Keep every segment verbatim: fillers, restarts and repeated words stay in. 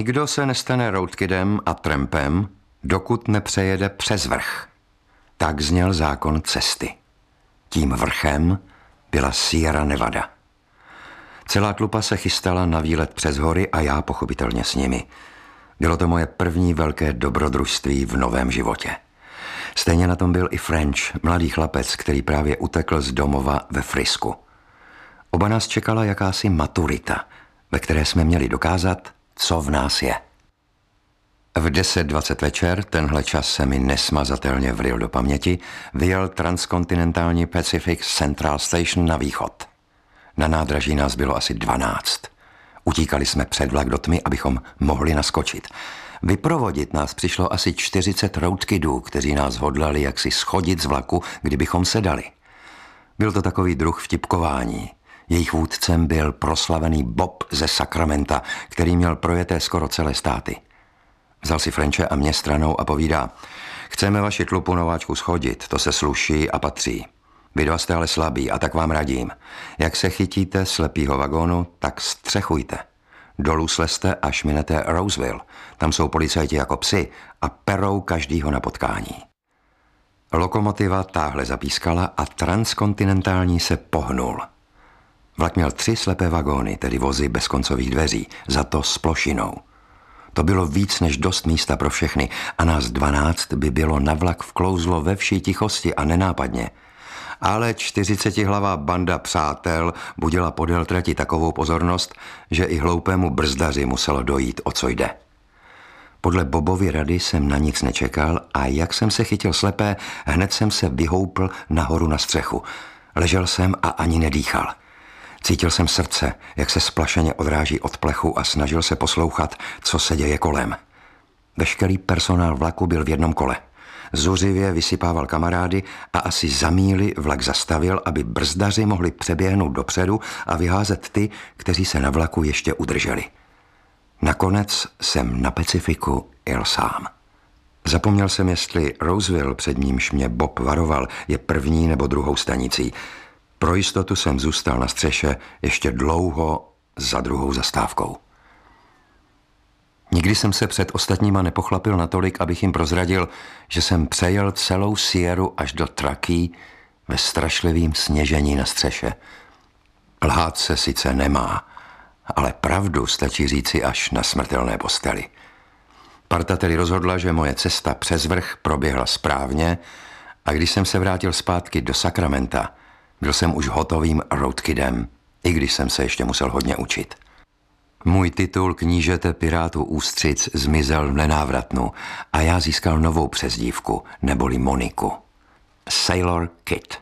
Nikdo se nestane roadkidem a trampem, dokud nepřejede přes vrch. Tak zněl zákon cesty. Tím vrchem byla Sierra Nevada. Celá tlupa se chystala na výlet přes hory a já pochopitelně s nimi. Bylo to moje první velké dobrodružství v novém životě. Stejně na tom byl i French, mladý chlapec, který právě utekl z domova ve Frisku. Oba nás čekala jakási maturita, ve které jsme měli dokázat, co v nás je. V deset dvacet večer, tenhle čas se mi nesmazatelně vryl do paměti, vyjel transkontinentální Pacific Central Station na východ. Na nádraží nás bylo asi dvanáct. Utíkali jsme před vlak do tmy, abychom mohli naskočit. Vyprovodit nás přišlo asi čtyřicet roadkidů, kteří nás hodlali jaksi schodit z vlaku, kdybychom sedali. Byl to takový druh vtipkování. Jejich vůdcem byl proslavený Bob ze Sacramenta, který měl projeté skoro celé státy. Vzal si Frenče a mě stranou a povídá: chceme vaši tlupu nováčku schodit, to se sluší a patří. Vy dva jste ale slabí a tak vám radím. Jak se chytíte slepýho vagónu, tak střechujte. Dolů slezte, až minete Roseville. Tam jsou policajti jako psi a perou každýho na potkání. Lokomotiva táhle zapískala a transkontinentální se pohnul. Vlak měl tři slepé vagóny, tedy vozy bez koncových dveří, za to s plošinou. To bylo víc než dost místa pro všechny a nás dvanáct by bylo na vlak vklouzlo ve vší tichosti a nenápadně. Ale čtyřicetihlavá banda přátel budila podél trati takovou pozornost, že i hloupému brzdaři muselo dojít, o co jde. Podle Bobovy rady jsem na nic nečekal a jak jsem se chytil slepé, hned jsem se vyhoupl nahoru na střechu. Ležel jsem a ani nedýchal. Cítil jsem srdce, jak se splašeně odráží od plechu a snažil se poslouchat, co se děje kolem. Veškerý personál vlaku byl v jednom kole. Zuřivě vysypával kamarády a asi za míli vlak zastavil, aby brzdaři mohli přeběhnout dopředu a vyházet ty, kteří se na vlaku ještě udrželi. Nakonec jsem na Pacifiku jel sám. Zapomněl jsem, jestli Roseville, před nímž mě Bob varoval, je první nebo druhou stanicí. Pro jistotu jsem zůstal na střeše ještě dlouho za druhou zastávkou. Nikdy jsem se před ostatníma nepochlapil natolik, abych jim prozradil, že jsem přejel celou Sierru až do Truckee ve strašlivým sněžení na střeše. Lhát se sice nemá, ale pravdu stačí říci až na smrtelné posteli. Parta tedy rozhodla, že moje cesta přes vrch proběhla správně a když jsem se vrátil zpátky do Sacramenta, byl jsem už hotovým roadkidem, i když jsem se ještě musel hodně učit. Můj titul knížete pirátů ústřic zmizel v nenávratnu a já získal novou přezdívku, neboli Moniku. Sailor Kid.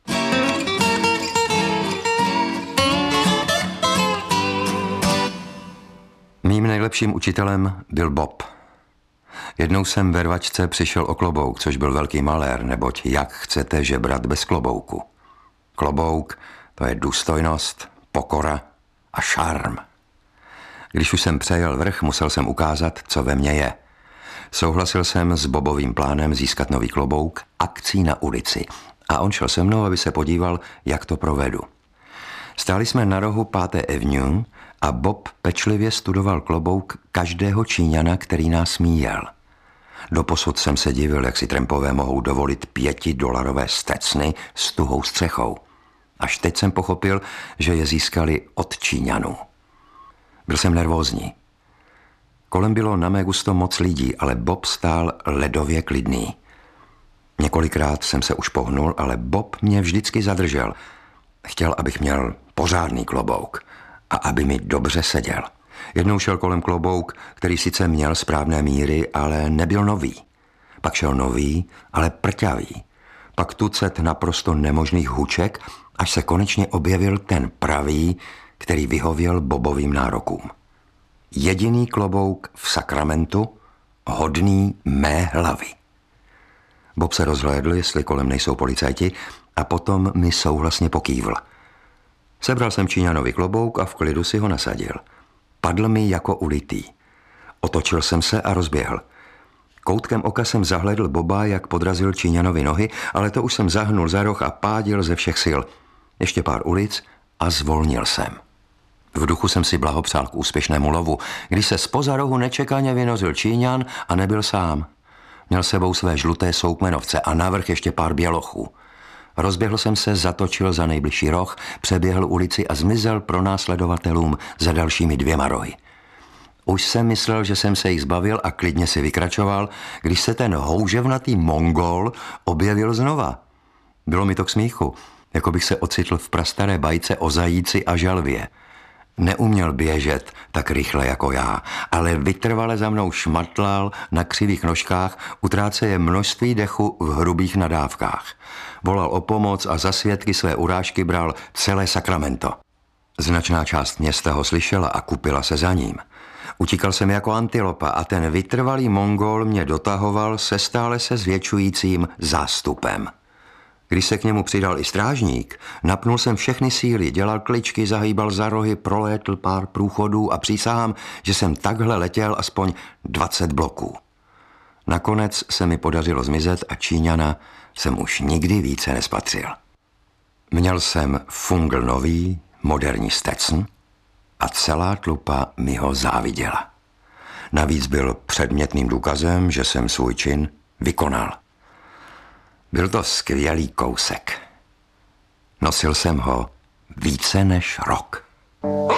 Mým nejlepším učitelem byl Bob. Jednou jsem ve rvačce přišel o klobouk, což byl velký malér, neboť jak chcete žebrat bez klobouku. Klobouk, to je důstojnost, pokora a šarm. Když už jsem přejel vrch, musel jsem ukázat, co ve mně je. Souhlasil jsem s Bobovým plánem získat nový klobouk akcí na ulici a on šel se mnou, aby se podíval, jak to provedu. Stáli jsme na rohu páté Avenue a Bob pečlivě studoval klobouk každého Číňana, který nás míjel. Doposud jsem se divil, jak si trampové mohou dovolit pětidolarové stecny s tuhou střechou. Až teď jsem pochopil, že je získali od Číňanů. Byl jsem nervózní. Kolem bylo na mé gusto moc lidí, ale Bob stál ledově klidný. Několikrát jsem se už pohnul, ale Bob mě vždycky zadržel. Chtěl, abych měl pořádný klobouk a aby mi dobře seděl. Jednou šel kolem klobouk, který sice měl správné míry, ale nebyl nový. Pak šel nový, ale prťavý. Pak tucet naprosto nemožných huček, až se konečně objevil ten pravý, který vyhověl Bobovým nárokům. Jediný klobouk v Sacramentu, hodný mé hlavy. Bob se rozhlédl, jestli kolem nejsou policajti, a potom mi souhlasně pokývl. Sebral jsem Číňanovi klobouk a v klidu si ho nasadil. Padl mi jako ulitý. Otočil jsem se a rozběhl. Koutkem oka jsem zahlédl Boba, jak podrazil Číňanovi nohy, ale to už jsem zahnul za roh a pádil ze všech sil. Ještě pár ulic a zvolnil jsem. V duchu jsem si blahopřál k úspěšnému lovu, když se zpoza rohu nečekaně vynořil Číňan a nebyl sám. Měl sebou své žluté soukmenovce a navrch ještě pár bělochů. Rozběhl jsem se, zatočil za nejbližší roh, přeběhl ulici a zmizel pronásledovatelům za dalšími dvěma rohy. Už jsem myslel, že jsem se jich zbavil a klidně si vykračoval, když se ten houževnatý Mongol objevil znova. Bylo mi to k smíchu, jako bych se ocitl v prastaré bajce o zajíci a želvě. Neuměl běžet tak rychle jako já, ale vytrvale za mnou šmatlal na křivých nožkách, utráceje množství dechu v hrubých nadávkách. Volal o pomoc a za svědky své urážky bral celé Sacramento. Značná část města ho slyšela a kupila se za ním. Utíkal jsem jako antilopa a ten vytrvalý Mongol mě dotahoval se stále se zvětšujícím zástupem. Když se k němu přidal i strážník, napnul jsem všechny síly, dělal kličky, zahýbal za rohy, prolétl pár průchodů a přísahám, že jsem takhle letěl aspoň dvacet bloků. Nakonec se mi podařilo zmizet a Číňana jsem už nikdy více nespatřil. Měl jsem fungl nový, moderní Stetson a celá tlupa mi ho záviděla. Navíc byl předmětným důkazem, že jsem svůj čin vykonal. Byl to skvělý kousek. Nosil jsem ho více než rok.